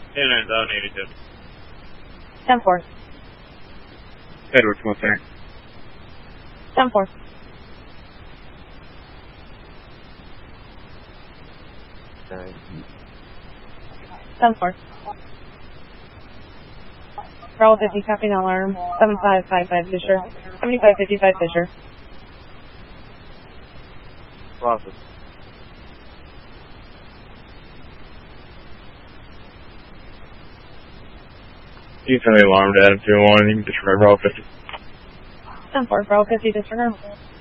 89,82. 10-4. Edwards, Mustang. 10-4. Nice. 10-4. Bravo 50, copy now alarm. 7555 Fisher. 7555 Fisher. Process. You can send the alarm to Adam 201, you can disregard Bravo 50. 10-4, Bravo 50, disregard.